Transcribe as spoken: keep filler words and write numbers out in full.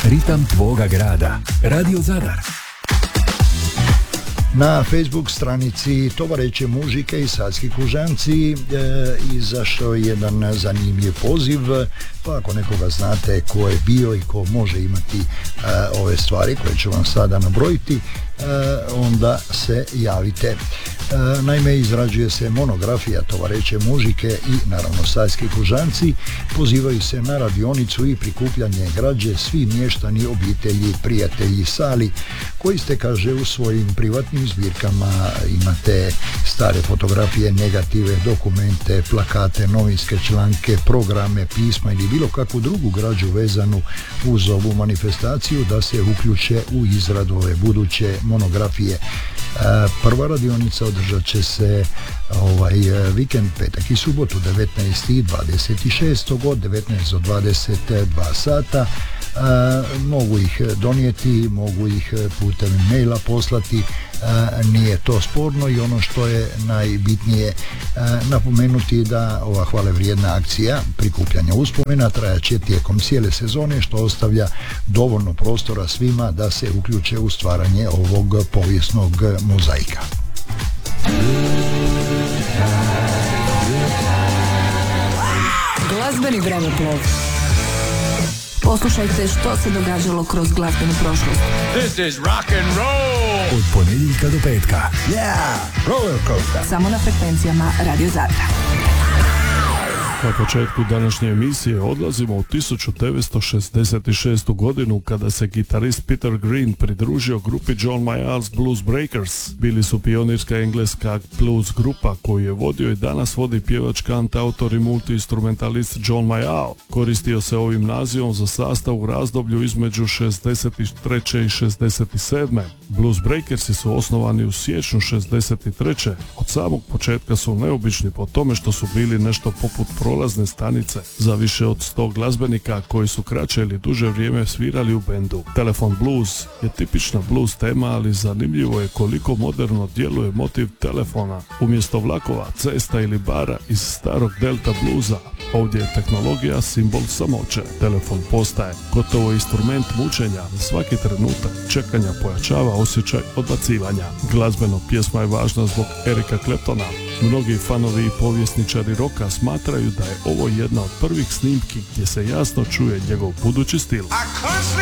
Ritam tvoga grada. Radio Zadar. Na Facebook stranici Tovareće muzike i Sadski Kužanci e, izašao je jedan zanimljiv poziv, pa ako nekoga znate ko je bio i ko može imati e, ove stvari koje ću vam sada nabrojiti, e, onda se javite. E, naime, izrađuje se monografija Tovareće muzike i naravno Sadski Kužanci, pozivaju se na radionicu i prikupljanje građe svi mještani, obitelji, prijatelji Sali, koji ste, kaže, u svojim privatnim zbirkama imate stare fotografije, negative, dokumente, plakate, novinske članke, programe, pisma ili bilo kakvu drugu građu vezanu uz ovu manifestaciju, da se uključe u izradu ove buduće monografije. Prva radionica održat će se ovaj vikend, petak i subotu, devetnaestog i dvadeset šestog od devetnaest do dvadeset dva sata. Uh, mogu ih donijeti, mogu ih putem maila poslati, uh, nije to sporno, i ono što je najbitnije uh, napomenuti da ova hvale vrijedna akcija prikupljanja uspomena trajaće tijekom cijele sezone, što ostavlja dovoljno prostora svima da se uključe u stvaranje ovog povijesnog mozaika. Glazbeni vremeplov. Poslušajte što se događalo kroz glazbenu prošlost. This is rock and roll. Od ponedjeljka do petka. Yeah, roller coaster. Samo na frekvencijama Radio Zadra. Na početku današnje emisije odlazimo u tisuću devetsto šezdeset šestu godinu, kada se gitarist Peter Green pridružio grupi John Mayall's Blues Breakers. Bili su pionirska engleska blues grupa koju je vodio i danas vodi pjevač, kant, autor i multiinstrumentalist John Mayall. Koristio se ovim nazivom za sastav u razdoblju između šezdeset treće i šezdeset sedme Blues Breakersi su osnovani u siječnju šezdeset treće Od samog početka su neobični po tome što su bili nešto poput prolazne stanice za više od sto glazbenika koji su kraće ili duže vrijeme svirali u bendu. Telefon blues je tipična blues tema, ali zanimljivo je koliko moderno djeluje motiv telefona umjesto vlakova, cesta ili bara iz starog delta bluza. Ovdje je tehnologija simbol samoće. Telefon postaje gotovo instrument mučenja. Svaki trenutak čekanja pojačava osjećaj odbacivanja. Glazbeno pjesma je važna zbog Erika Claptona. Mnogi fanovi i povjesničari roka smatraju da je ovo jedna od prvih snimki gdje se jasno čuje njegov budući stil.